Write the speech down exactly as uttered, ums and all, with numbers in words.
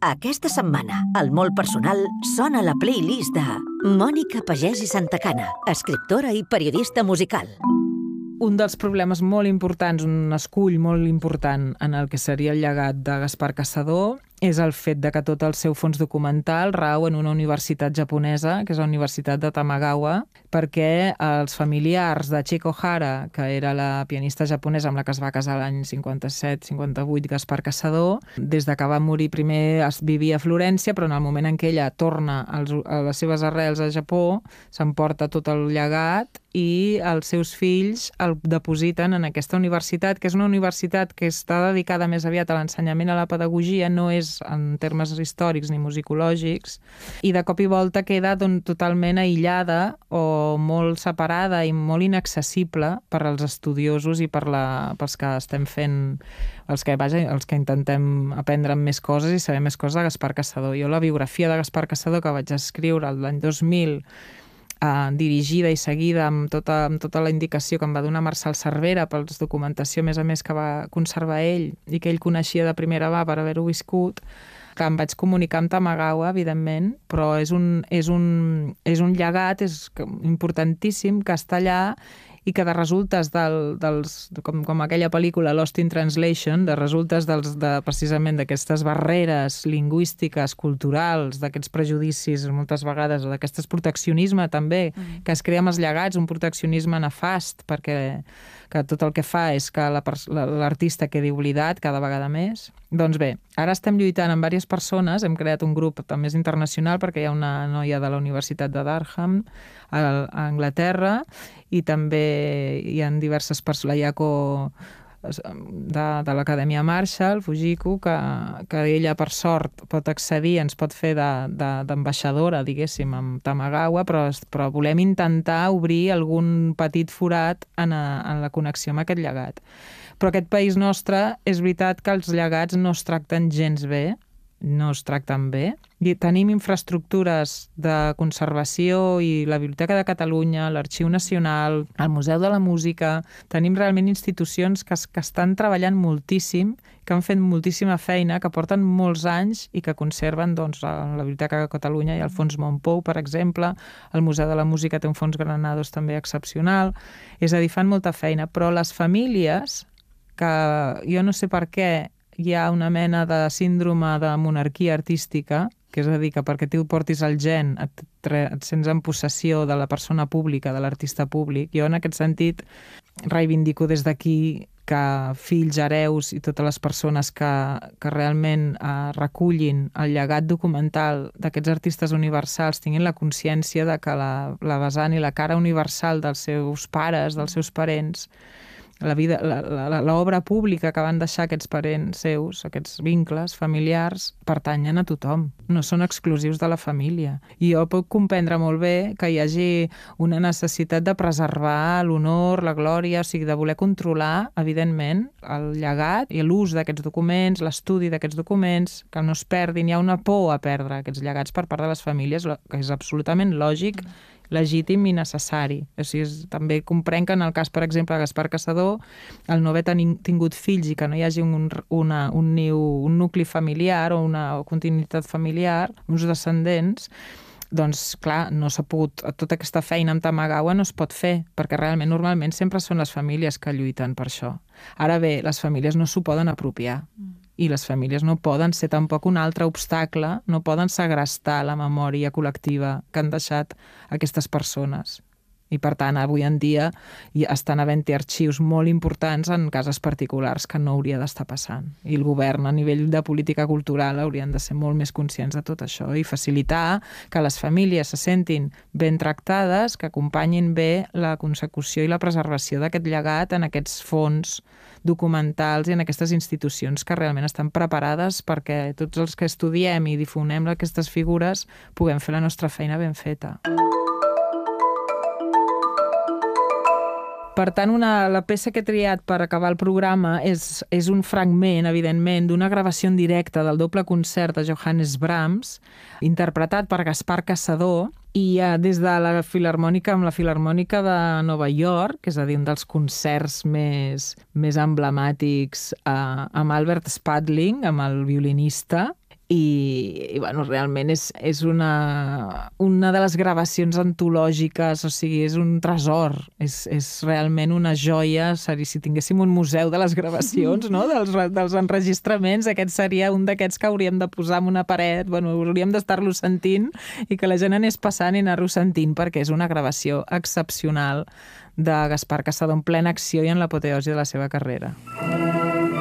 Aquesta setmana, al Molt Personal, sona la playlist de Mònica Pagès i Santacana, escriptora i periodista musical. Un dels problemes molt importants, un escull molt important en el que seria el llegat de Gaspar Cassadó és el fet de que tot el seu fons documental rau en una universitat japonesa, que és la Universitat de Tamagawa, perquè els familiars de Chieko Hara, que era la pianista japonesa amb la que es va casar l'any cinquanta-set cinquanta-vuit Gaspar Cassadó, des de que va morir primer es vivia a Florència, però en el moment en què ella torna als, a les seves arrels a Japó, s'emporta tot el llegat i els seus fills el depositen en aquesta universitat, que és una universitat que està dedicada més aviat a l'ensenyament, a la pedagogia, no és en termes històrics ni musicològics, i de cop i volta queda doncs, totalment aïllada o molt separada i molt inaccessible per als estudiosos i per la, pels que estem fent, els que, vaja, els que intentem aprendre més coses i saber més coses de Gaspar Cassadó. Jo la biografia de Gaspar Cassadó que vaig escriure l'any dos mil, Uh, dirigida i seguida amb tota, amb tota la indicació que em va donar Marçal Cervera per la documentació, a més a més, que va conservar ell i que ell coneixia de primera mà per haver-ho viscut, que em vaig comunicar amb Tamagawa, evidentment, però és un, és un, és un llegat és importantíssim que està allà i que de resultes del, dels, com, com aquella pel·lícula Lost in Translation, de resultes dels, de, precisament d'aquestes barreres lingüístiques, culturals, d'aquests prejudicis moltes vegades, o d'aquest proteccionisme també, mm. que es crea amb els llegats, un proteccionisme nefast, perquè que tot el que fa és que l'artista quedi oblidat cada vegada més. Doncs bé, ara estem lluitant amb diverses persones, hem creat un grup també més internacional perquè hi ha una noia de la Universitat de Durham a Anglaterra i també hi ha diverses persones, la Yako de, de l'Acadèmia Marshall, Fujiko, que, que ella per sort pot accedir, ens pot fer d'ambaixadora, de, de, diguéssim, amb Tamagawa, però, però volem intentar obrir algun petit forat en, a, en la connexió amb aquest llegat. Però aquest país nostre, és veritat que els llegats no es tracten gens bé, no es tracten bé. I tenim infraestructures de conservació i la Biblioteca de Catalunya, l'Arxiu Nacional, el Museu de la Música. Tenim realment institucions que, que estan treballant moltíssim, que han fet moltíssima feina, que porten molts anys i que conserven doncs, la Biblioteca de Catalunya i el Fons Montpou, per exemple. El Museu de la Música té un fons Granados també excepcional. És a dir, fan molta feina. Però les famílies, que jo no sé per què hi ha una mena de síndrome de monarquia artística, que és a dir, que perquè tu portis el gen et, et sents en possessió de la persona pública, de l'artista públic. Jo en aquest sentit reivindico des d'aquí que fills, hereus i totes les persones que, que realment eh, recullin el llegat documental d'aquests artistes universals tinguin la consciència de que la, la vessant i la cara universal dels seus pares, dels seus parents, la vida, l'obra pública que van deixar aquests parents seus, aquests vincles familiars, pertanyen a tothom, no són exclusius de la família. I jo puc comprendre molt bé que hi hagi una necessitat de preservar l'honor, la glòria, o sigui, de voler controlar, evidentment, el llegat i l'ús d'aquests documents, l'estudi d'aquests documents, que no es perdin. Hi ha una por a perdre aquests llegats per part de les famílies, que és absolutament lògic, legítim i necessari. O sigui, és, també comprenc que en el cas, per exemple, de Gaspar Cassadó, el no haver tingut fills i que no hi hagi un, una, un, niu, un nucli familiar o una continuïtat familiar, uns descendents, doncs, clar, no s'ha pogut, tota aquesta feina amb Tamagawa no es pot fer, perquè realment, normalment, sempre són les famílies que lluiten per això. Ara bé, les famílies no s'ho poden apropiar. I les famílies no poden ser tampoc un altre obstacle, no poden segrestar la memòria col·lectiva que han deixat aquestes persones. I, per tant, avui en dia hi estan havent-hi arxius molt importants en cases particulars que no hauria d'estar passant. I el govern, a nivell de política cultural, haurien de ser molt més conscients de tot això i facilitar que les famílies se sentin ben tractades, que acompanyin bé la consecució i la preservació d'aquest llegat en aquests fons documentals i en aquestes institucions que realment estan preparades perquè tots els que estudiem i difonem aquestes figures puguem fer la nostra feina ben feta. Per tant, una, la peça que he triat per acabar el programa és, és un fragment, evidentment, d'una gravació en directe del doble concert de Johannes Brahms, interpretat per Gaspar Cassadó, i eh, des de la Filharmònica, amb la Filharmònica de Nova York, és a dir, un dels concerts més, més emblemàtics, eh, amb Albert Spalding, amb el violinista, i, i bueno, realment és, és una, una de les gravacions antològiques, o sigui, és un tresor, és, és realment una joia. Seria, si tinguéssim un museu de les gravacions, no? dels, dels enregistraments, aquest seria un d'aquests que hauríem de posar en una paret, bueno, hauríem d'estar-lo sentint i que la gent anés passant i anar-ho sentint, perquè és una gravació excepcional de Gaspar Cassadó en plena acció i en l'apoteosi de la seva carrera.